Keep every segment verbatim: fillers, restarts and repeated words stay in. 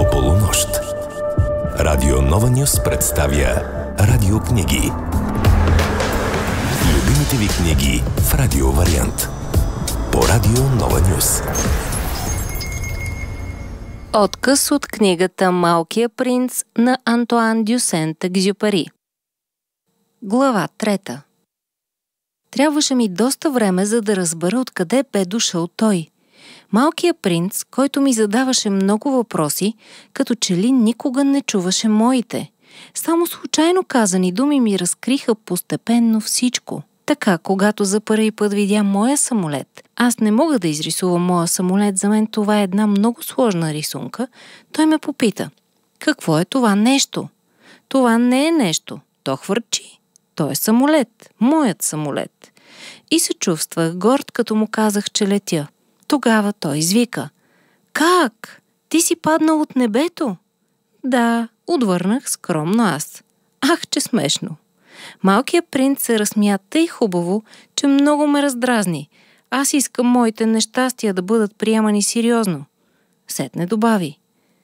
до полунощ. Радио Нова Нюс представя радиокниги. Любимите ви книги в радио вариант. По Радио Нова Нюс. Откъс от книгата «Малкия принц» на Антоан де Сент-Екзюпери. Глава трета. Трябваше ми доста време, за да разбера откъде бе дошъл той. Малкият принц, който ми задаваше много въпроси, като че ли никога не чуваше моите. Само случайно казани думи ми разкриха постепенно всичко. Така, когато за първи път видя моя самолет, аз не мога да изрисувам моя самолет, за мен това е една много сложна рисунка, той ме попита: какво е това нещо? Това не е нещо, то хвърчи. То е самолет, моят самолет. И се чувствах горд, като му казах, че летя. Тогава той извика: как? Ти си паднал от небето? Да, отвърнах скромно аз. Ах, че смешно! Малкият принц се разсмя тъй хубаво, че много ме раздразни. Аз искам моите нещастия да бъдат приемани сериозно. Сетне добави: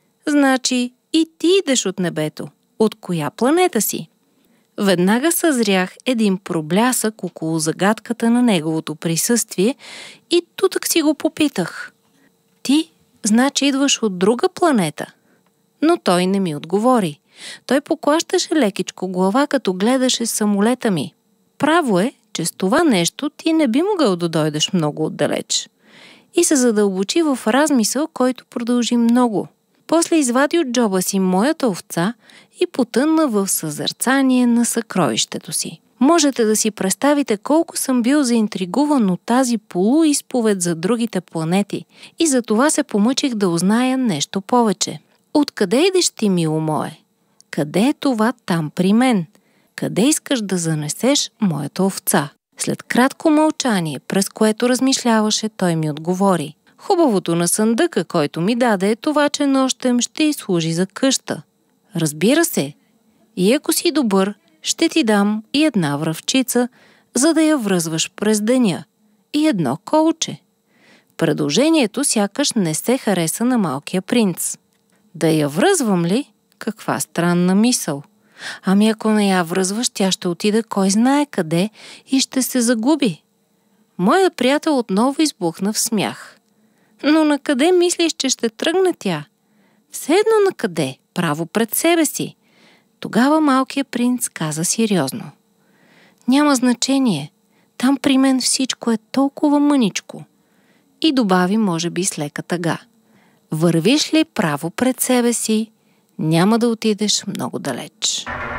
значи и ти идеш от небето. От коя планета си? Веднага съзрях един проблясък около загадката на неговото присъствие и тутък си го попитах: ти, значи идваш от друга планета? Но той не ми отговори. Той поклащаше лекичко глава, като гледаше самолета ми. Право е, че с това нещо ти не би могъл да дойдеш много отдалеч. И се задълбочи в размисъл, който продължи много. После извади от джоба си моята овца и потънна в съзърцание на съкровището си. Можете да си представите колко съм бил заинтригуван от тази полуизповед за другите планети и за това се помъчих да узная нещо повече. Откъде идеш ти, мило мое? Къде е това там при мен? Къде искаш да занесеш моята овца? След кратко мълчание, през което размишляваше, той ми отговори: хубавото на съндъка, който ми даде, е това, че нощем ще й служи за къща. Разбира се. И ако си добър, ще ти дам и една връвчица, за да я връзваш през деня, и едно колче. Предложението сякаш не се хареса на малкия принц. Да я връзвам ли? Каква странна мисъл. Ами ако не я връзваш, тя ще отиде кой знае къде и ще се загуби. Моят приятел отново избухна в смях. Но на къде мислиш, че ще тръгне тя? Все едно на къде, право пред себе си. Тогава малкият принц каза сериозно: няма значение, там при мен всичко е толкова мъничко. И добави, може би с лека тъга: вървиш ли право пред себе си, няма да отидеш много далеч.